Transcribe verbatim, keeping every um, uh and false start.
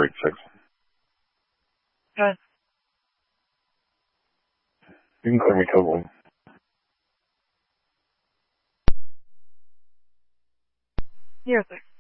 four eight six. Go ahead. You can clear me code one. You're there.